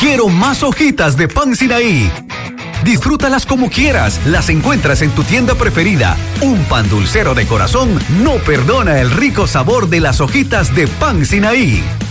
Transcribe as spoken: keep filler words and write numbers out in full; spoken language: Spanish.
Quiero más hojitas de pan Sinaí. Disfrútalas como quieras, las encuentras en tu tienda preferida. Un pan dulcero de corazón no perdona el rico sabor de las hojitas de pan Sinaí.